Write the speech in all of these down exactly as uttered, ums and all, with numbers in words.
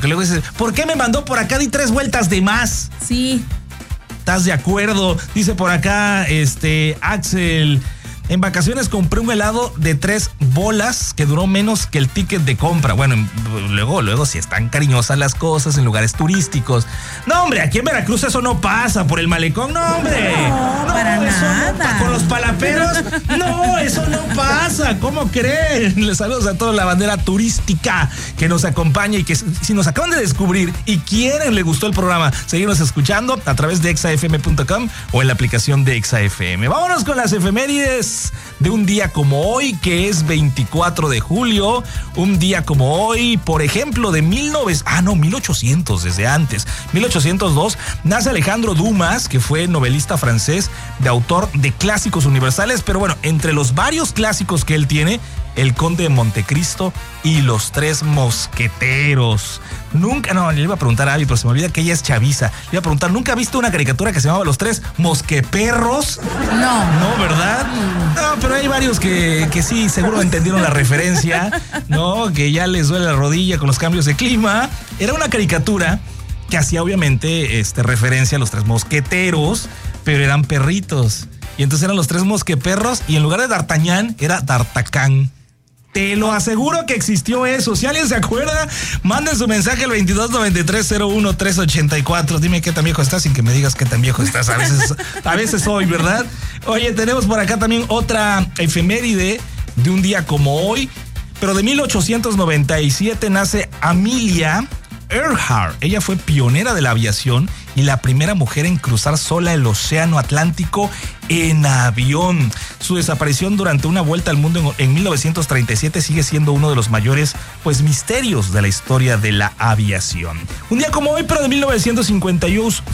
porque luego dices, ¿por qué me mandó por acá? Di tres vueltas de más. Sí. ¿Estás de acuerdo? Dice por acá, este, Axel... En vacaciones compré un helado de tres bolas que duró menos que el ticket de compra. Bueno, luego, luego si están cariñosas las cosas en lugares turísticos. No, hombre, aquí en Veracruz eso no pasa. Por el malecón, no, hombre. No, no para eso nada. No, con los palaperos, no, eso no pasa. ¿Cómo creen? Les saludos a toda la bandera turística que nos acompaña y que si nos acaban de descubrir y quieren, les gustó el programa, seguirnos escuchando a través de exa f m punto com o en la aplicación de Exa F M. Vámonos con las efemérides de un día como hoy, que es veinticuatro de julio, un día como hoy, por ejemplo, de mil novecientos, ah no, mil ochocientos, desde antes, mil ochocientos dos, nace Alejandro Dumas, que fue novelista francés, de autor de clásicos universales, pero bueno, entre los varios clásicos que él tiene, El Conde de Montecristo y Los Tres Mosqueteros. Nunca, no, le iba a preguntar a Abby, pero se me olvida que ella es chaviza. Le iba a preguntar, ¿nunca viste una caricatura que se llamaba Los Tres Mosqueperros? No. No, ¿verdad? No, pero hay varios que, que sí, seguro entendieron la referencia, ¿no? Que ya les duele la rodilla con los cambios de clima. Era una caricatura que hacía obviamente este, referencia a Los Tres Mosqueteros, pero eran perritos. Y entonces eran Los Tres Mosqueperros y en lugar de D'Artagnan era D'Artacán. Te lo aseguro que existió eso. Si alguien se acuerda, manden su mensaje al veintidós noventa y tres cero uno tres ochenta y cuatro. Dime qué tan viejo estás sin que me digas qué tan viejo estás. A veces, a veces soy, ¿verdad? Oye, tenemos por acá también otra efeméride de un día como hoy, pero de mil ochocientos noventa y siete nace Amelia Earhart. Ella fue pionera de la aviación y la primera mujer en cruzar sola el océano Atlántico en avión. Su desaparición durante una vuelta al mundo en, en mil novecientos treinta y siete sigue siendo uno de los mayores pues misterios de la historia de la aviación. Un día como hoy, pero de mil novecientos cincuenta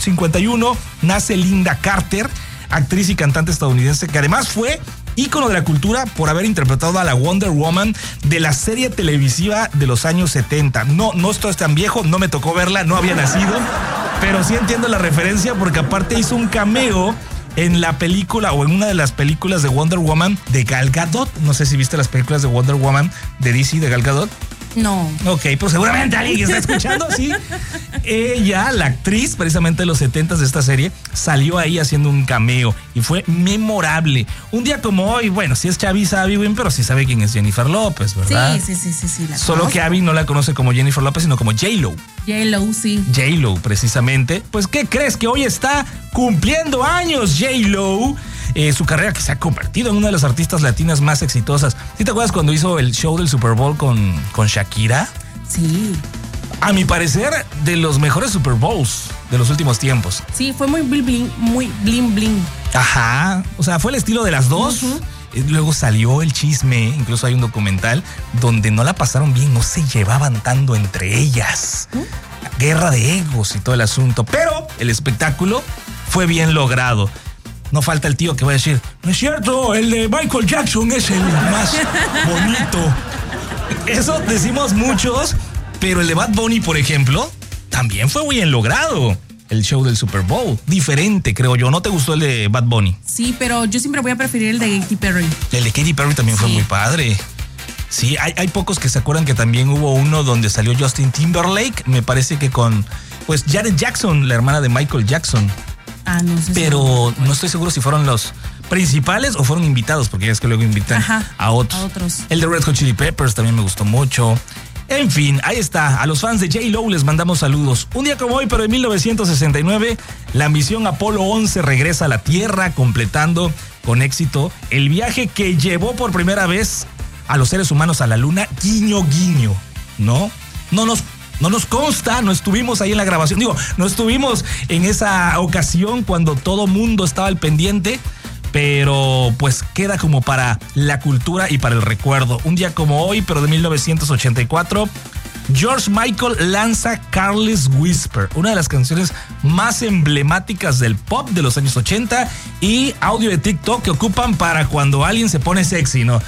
y uno, nace Linda Carter, actriz y cantante estadounidense que además fue ícono de la cultura por haber interpretado a la Wonder Woman de la serie televisiva de los años setenta. No, no estoy tan viejo, no me tocó verla, no había nacido, pero sí entiendo la referencia porque aparte hizo un cameo en la película o en una de las películas de Wonder Woman de Gal Gadot. No sé si viste las películas de Wonder Woman de D C de Gal Gadot. No. Ok, pues seguramente alguien que está escuchando, sí. Ella, la actriz precisamente de los setentas de esta serie, salió ahí haciendo un cameo y fue memorable. Un día como hoy, bueno, sí es chaviza Abby Wynn, pero sí sabe quién es Jennifer López, ¿verdad? Sí, sí, sí, sí, sí. La Solo conozco. que Abby no la conoce como Jennifer López, sino como J-Lo. J-Lo, sí. J-Lo, precisamente. Pues, ¿qué crees? Que hoy está cumpliendo años J-Lo. Eh, su carrera que se ha convertido en una de las artistas latinas más exitosas. ¿Sí te acuerdas cuando hizo el show del Super Bowl con, con Shakira? Sí. A mi parecer, de los mejores Super Bowls de los últimos tiempos. Sí, fue muy bling bling, muy bling bling. Ajá, o sea, fue el estilo de las dos. Uh-huh. Luego salió el chisme, incluso hay un documental donde no la pasaron bien, no se llevaban tanto entre ellas. ¿Mm? Guerra de egos y todo el asunto, pero el espectáculo fue bien logrado. No falta el tío que va a decir, no es cierto, el de Michael Jackson es el más bonito. Eso decimos muchos, pero el de Bad Bunny, por ejemplo, también fue bien logrado. El show del Super Bowl, diferente, creo yo. ¿No te gustó el de Bad Bunny? Sí, pero yo siempre voy a preferir el de Katy Perry. El de Katy Perry también sí. Fue muy padre. Sí, hay, hay pocos que se acuerdan que también hubo uno donde salió Justin Timberlake, me parece que con, pues, Janet Jackson, la hermana de Michael Jackson. Ah, no sé. Pero si no estoy seguro si fueron los principales o fueron invitados, porque ya es que luego invitan Ajá, a otros. A otros. El de Red Hot Chili Peppers también me gustó mucho. En fin, ahí está. A los fans de J-Lo les mandamos saludos. Un día como hoy, pero en mil novecientos sesenta y nueve, la misión Apolo once regresa a la Tierra, completando con éxito el viaje que llevó por primera vez a los seres humanos a la Luna. Guiño, guiño, ¿no? No nos... No nos consta, no estuvimos ahí en la grabación. Digo, no estuvimos en esa ocasión cuando todo mundo estaba al pendiente, pero pues queda como para la cultura y para el recuerdo. Un día como hoy, pero de mil novecientos ochenta y cuatro, George Michael lanza Careless Whisper, una de las canciones más emblemáticas del pop de los años ochenta y audio de TikTok que ocupan para cuando alguien se pone sexy, ¿no?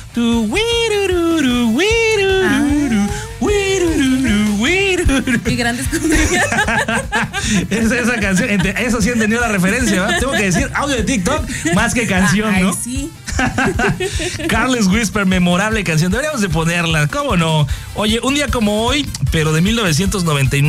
Qué grandes comedias. Esa, esa canción, eso sí entendió la referencia, ¿verdad? Tengo que decir audio de TikTok más que canción, Ay, ¿no? Sí. Careless Whisper, memorable canción, deberíamos de ponerla, ¿cómo no? Oye, un día como hoy, pero de mil novecientos noventa y nueve.